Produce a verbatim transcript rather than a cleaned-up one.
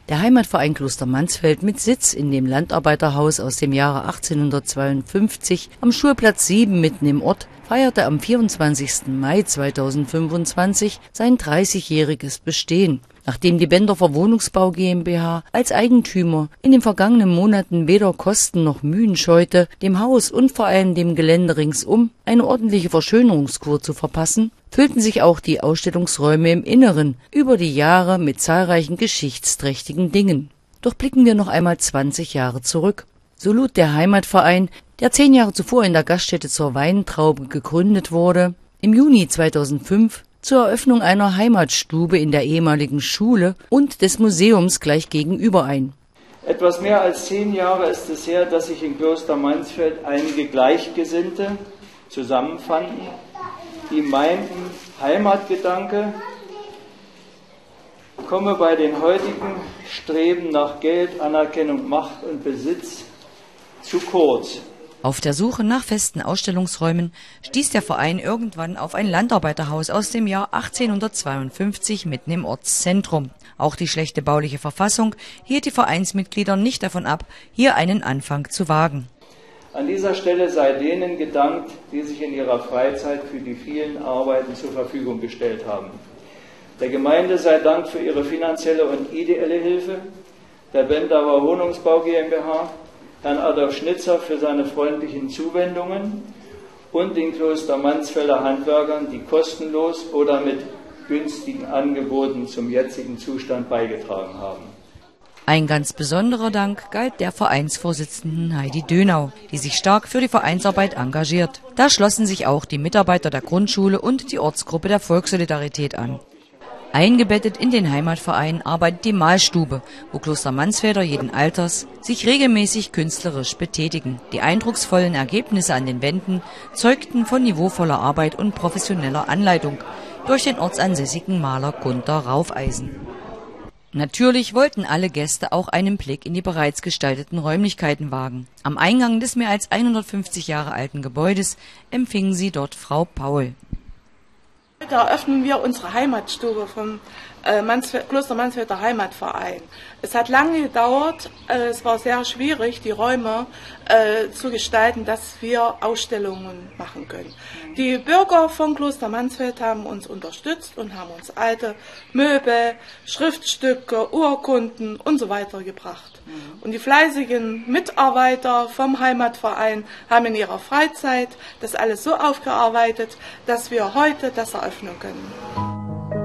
Der Heimatverein Kloster Mansfeld mit Sitz in dem Landarbeiterhaus aus dem Jahre achtzehnhundertzweiundfünfzig am Schulplatz sieben mitten im Ort feierte am vierundzwanzigsten Mai zweitausendfünfundzwanzig sein dreißigjähriges Bestehen. Nachdem die Bendorfer Wohnungsbau GmbH als Eigentümer in den vergangenen Monaten weder Kosten noch Mühen scheute, dem Haus und vor allem dem Gelände ringsum eine ordentliche Verschönerungskur zu verpassen, füllten sich auch die Ausstellungsräume im Inneren über die Jahre mit zahlreichen geschichtsträchtigen Dingen. Doch blicken wir noch einmal zwanzig Jahre zurück. So lud der Heimatverein, der zehn Jahre zuvor in der Gaststätte zur Weintraube gegründet wurde, im Juni zweitausendfünf zur Eröffnung einer Heimatstube in der ehemaligen Schule und des Museums gleich gegenüber ein. Etwas mehr als zehn Jahre ist es her, dass sich in Kloster Mansfeld einige Gleichgesinnte zusammenfanden, die meinten, Heimatgedanke komme bei den heutigen Streben nach Geld, Anerkennung, Macht und Besitz zu kurz. Auf der Suche nach festen Ausstellungsräumen stieß der Verein irgendwann auf ein Landarbeiterhaus aus dem Jahr achtzehnhundertzweiundfünfzig mitten im Ortszentrum. Auch die schlechte bauliche Verfassung hielt die Vereinsmitglieder nicht davon ab, hier einen Anfang zu wagen. An dieser Stelle sei denen gedankt, die sich in ihrer Freizeit für die vielen Arbeiten zur Verfügung gestellt haben. Der Gemeinde sei Dank für ihre finanzielle und ideelle Hilfe, der Bendauer Wohnungsbau GmbH, Herrn Adolf Schnitzer für seine freundlichen Zuwendungen und den Kloster Mansfelder Handwerkern, die kostenlos oder mit günstigen Angeboten zum jetzigen Zustand beigetragen haben. Ein ganz besonderer Dank galt der Vereinsvorsitzenden Heidi Dönau, die sich stark für die Vereinsarbeit engagiert. Da schlossen sich auch die Mitarbeiter der Grundschule und die Ortsgruppe der Volkssolidarität an. Eingebettet in den Heimatverein arbeitet die Malstube, wo Kloster Mansfelder jeden Alters sich regelmäßig künstlerisch betätigen. Die eindrucksvollen Ergebnisse an den Wänden zeugten von niveauvoller Arbeit und professioneller Anleitung durch den ortsansässigen Maler Gunter Raufeisen. Natürlich wollten alle Gäste auch einen Blick in die bereits gestalteten Räumlichkeiten wagen. Am Eingang des mehr als hundertfünfzig Jahre alten Gebäudes empfingen sie dort Frau Paul. Heute eröffnen wir unsere Heimatstube vom äh, Mansfeld, Kloster Mansfelder Heimatverein. Es hat lange gedauert, äh, es war sehr schwierig, die Räume äh, zu gestalten, dass wir Ausstellungen machen können. Die Bürger von Kloster Mansfeld haben uns unterstützt und haben uns alte Möbel, Schriftstücke, Urkunden und so weiter gebracht. Und die fleißigen Mitarbeiter vom Heimatverein haben in ihrer Freizeit das alles so aufgearbeitet, dass wir heute das eröffnen können.